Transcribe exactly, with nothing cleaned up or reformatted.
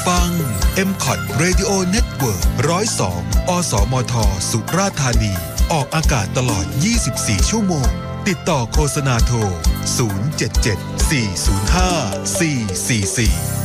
ฟัง เอ็ม คอท Radio Network หนึ่งศูนย์สอง อสมท สุราษฎร์ธานีออกอากาศตลอดยี่สิบสี่ชั่วโมงติดต่อโฆษณาโทรศูนย์ เจ็ด เจ็ด สี่ ศูนย์ ห้า สี่ สี่ สี่